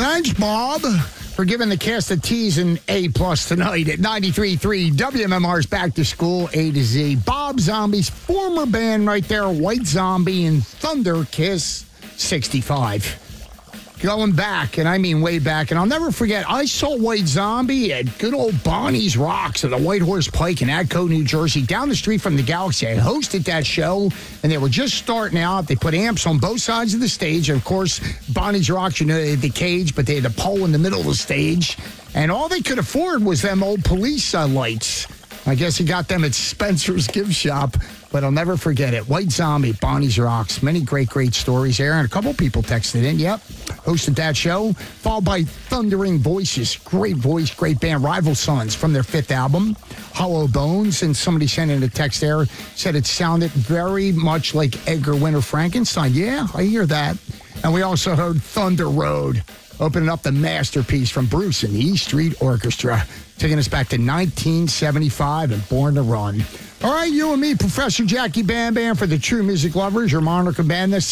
Thanks, Bob, for giving the cast of T's an A+ tonight at 93.3 WMMR's Back to School A to Z. Bob Zombie's former band right there, White Zombie and Thunder Kiss 65. Going back, and I mean way back, and I'll never forget, I saw White Zombie at good old Bonnie's Rocks at the White Horse Pike in Atco, New Jersey, down the street from the Galaxy. I hosted that show, and they were just starting out. They put amps on both sides of the stage. And of course, Bonnie's Rocks, you know, they had the cage, but they had the pole in the middle of the stage. And all they could afford was them old police lights. I guess he got them at Spencer's Gift Shop, but I'll never forget it. White Zombie, Bonnie's Rocks. Many great stories there. And a couple people texted in. Yep, hosted that show. Followed by Thundering Voices. Great voice, great band. Rival Sons from their 5th album, Hollow Bones. And somebody sent in a text there, said it sounded very much like Edgar Winter Frankenstein. Yeah, I hear that. And we also heard Thunder Road, opening up the masterpiece from Bruce and the E Street Orchestra, taking us back to 1975 and Born to Run. All right, you and me, Professor Jackie Bam Bam for the true music lovers, your Monica Bandit,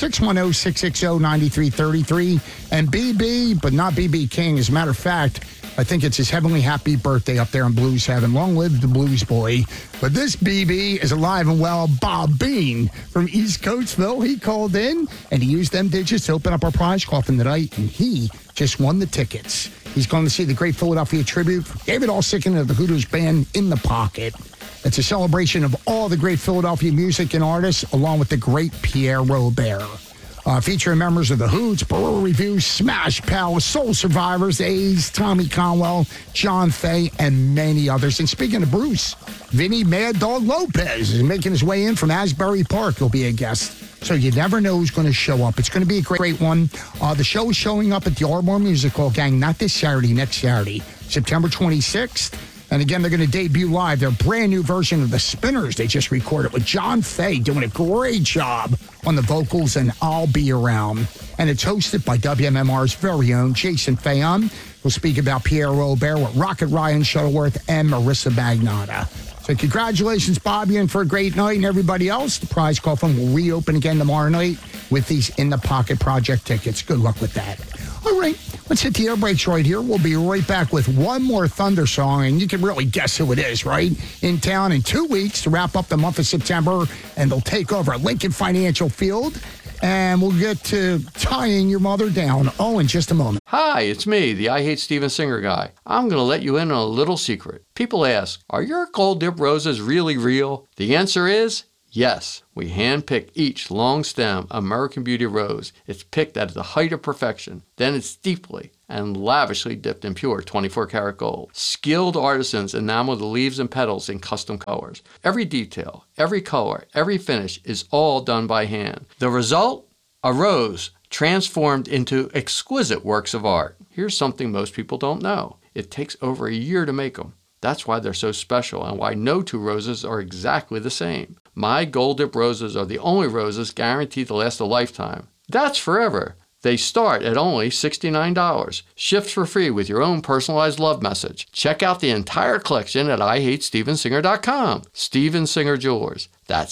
610-660-9333. And BB, but not BB King. As a matter of fact, I think it's his heavenly happy birthday up there in Blues Heaven. Long live the Blues Boy. But this BB is alive and well. Bob Bean from East Coatesville, he called in, and he used them digits to open up our prize coffin tonight, and he just won the tickets. He's going to see the Great Philadelphia Tribute. David Alsicken of the Hooters Band in the Pocket. It's a celebration of all the great Philadelphia music and artists, along with the great Pierre Robert. Featuring members of the Hoots, Barrel Review, Smash Pals, Soul Survivors, the A's, Tommy Conwell, John Fay, and many others. And speaking of Bruce, Vinny Mad Dog Lopez is making his way in from Asbury Park. He'll be a guest. So you never know who's going to show up. It's going to be a great one. The show is showing up at the Ardmore Music Hall, gang, not this Saturday, next Saturday, September 26th. And again, they're going to debut live their brand new version of The Spinners they just recorded with John Fay doing a great job on the vocals and I'll Be Around. And it's hosted by WMMR's very own Jason Fayon. We'll speak about Pierre Robert with Rocket Ryan Shuttleworth and Marissa Magnotta. So congratulations, Bobby, and for a great night. And everybody else, the prize coffin will reopen again tomorrow night with these In the Pocket Project tickets. Good luck with that. All right, let's hit the air brakes right here. We'll be right back with one more Thunder song, and you can really guess who it is, right? In town in 2 weeks to wrap up the month of September, and they'll take over Lincoln Financial Field, and we'll get to tying your mother down. Oh, in just a moment. Hi, it's me, the I Hate Steven Singer guy. I'm going to let you in on a little secret. People ask, are your gold dip roses really real? The answer is yes. We hand-pick each long-stem American Beauty rose. It's picked at the height of perfection. Then it's deeply and lavishly dipped in pure 24-karat gold. Skilled artisans enamel the leaves and petals in custom colors. Every detail, every color, every finish is all done by hand. The result? A rose transformed into exquisite works of art. Here's something most people don't know. It takes over a year to make them. That's why they're so special and why no two roses are exactly the same. My Gold Dip roses are the only roses guaranteed to last a lifetime. That's forever. They start at only $69. Shipped for free with your own personalized love message. Check out the entire collection at IHateStevenSinger.com. Steven Singer Jewelers. That's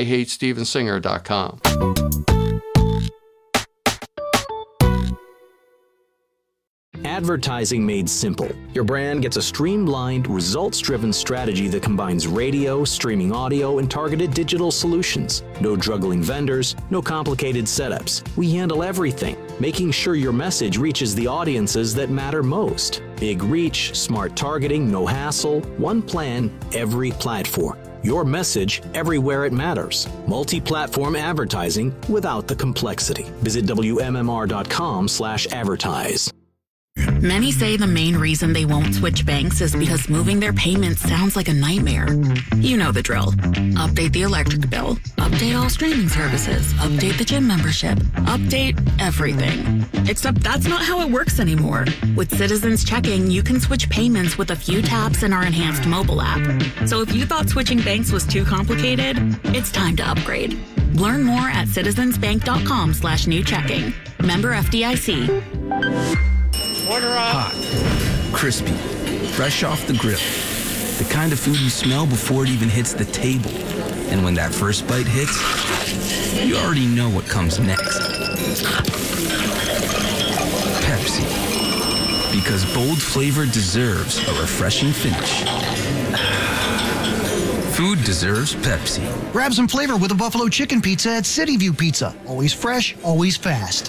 IHateStevenSinger.com. Advertising made simple. Your brand gets a streamlined, results-driven strategy that combines radio, streaming audio, and targeted digital solutions. No juggling vendors, no complicated setups. We handle everything, making sure your message reaches the audiences that matter most. Big reach, smart targeting, no hassle, one plan, every platform. Your message everywhere it matters. Multi-platform advertising without the complexity. Visit WMMR.com/advertise. Many say the main reason they won't switch banks is because moving their payments sounds like a nightmare. You know the drill. Update the electric bill, update all streaming services, update the gym membership, update everything. Except that's not how it works anymore. With Citizens Checking, you can switch payments with a few taps in our enhanced mobile app. So if you thought switching banks was too complicated, it's time to upgrade. Learn more at citizensbank.com/new checking. Member FDIC. Hot, crispy, fresh off the grill. The kind of food you smell before it even hits the table. And when that first bite hits, you already know what comes next. Pepsi. Because bold flavor deserves a refreshing finish. Food deserves Pepsi. Grab some flavor with a buffalo chicken pizza at City View Pizza. Always fresh, always fast.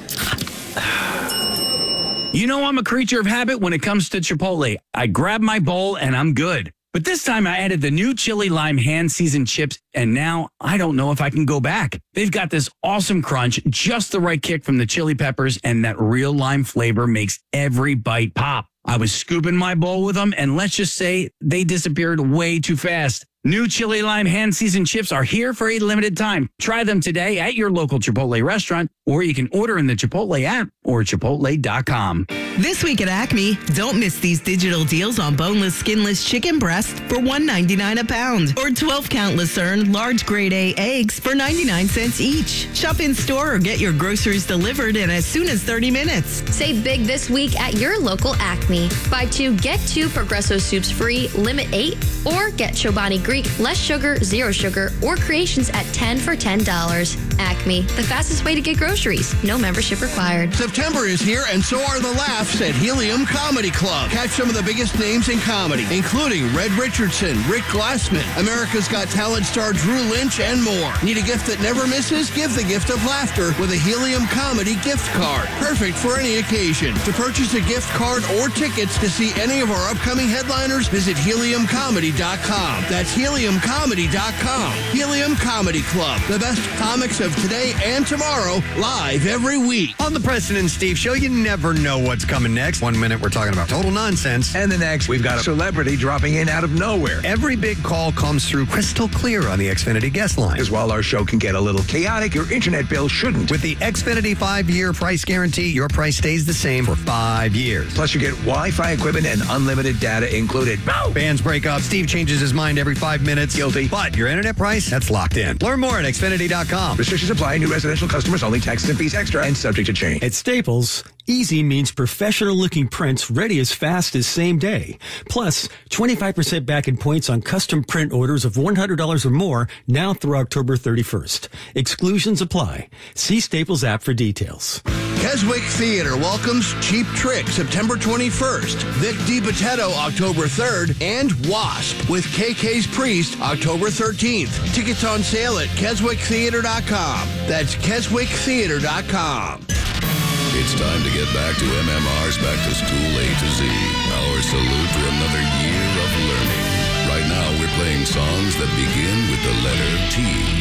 You know I'm a creature of habit when it comes to Chipotle. I grab my bowl and I'm good. But this time I added the new chili lime hand-seasoned chips, and now I don't know if I can go back. They've got this awesome crunch, just the right kick from the chili peppers, and that real lime flavor makes every bite pop. I was scooping my bowl with them, and let's just say they disappeared way too fast. New chili lime hand-seasoned chips are here for a limited time. Try them today at your local Chipotle restaurant, or you can order in the Chipotle app or chipotle.com. This week at Acme, don't miss these digital deals on boneless, skinless chicken breast for $1.99 a pound, or 12-count Lucerne large grade A eggs for 99 cents each. Shop in store or get your groceries delivered in as soon as 30 minutes. Save big this week at your local Acme. Buy 2, get 2 Progresso soups free, limit 8, or get Chobani Greek, less sugar, 0 sugar, or Creations at 10 for $10. Acme, the fastest way to get groceries. No membership required. September is here, and so are the laughs at Helium Comedy Club. Catch some of the biggest names in comedy, including Red Richardson, Rick Glassman, America's Got Talent star Drew Lynch, and more. Need a gift that never misses? Give the gift of laughter with a Helium Comedy gift card. Perfect for any occasion. To purchase a gift card or tickets to see any of our upcoming headliners, visit heliumcomedy.com. That's heliumcomedy.com. Helium Comedy Club. The best comics of today and tomorrow, live every week. On the Preston and Steve Show, you never know what's coming next. 1 minute, we're talking about total nonsense. And the next, we've got a celebrity dropping in out of nowhere. Every big call comes through crystal clear on the Xfinity guest line. Because while our show can get a little chaotic, your internet bill shouldn't. With the Xfinity 5-year price guarantee, your price stays the same for 5 years. Plus, you get Wi-Fi equipment and unlimited data included. Boom! Bands break up. Steve changes his mind every 5 minutes. Guilty. But your internet price, that's locked in. Learn more at Xfinity.com. Restrictions apply. New residential customers only. Taxes and fees extra and subject to change. At Staples, easy means professional-looking prints ready as fast as same day. Plus, 25% back in points on custom print orders of $100 or more now through October 31st. Exclusions apply. See Staples app for details. Keswick Theater welcomes Cheap Trick September 21st, Vic DiBitetto October 3rd, and Wasp with KK's Priest October 13th. Tickets on sale at keswicktheater.com. That's keswicktheater.com. It's time to get back to MMR's Back to School A to Z. Our salute to another year of learning. Right now we're playing songs that begin with the letter T.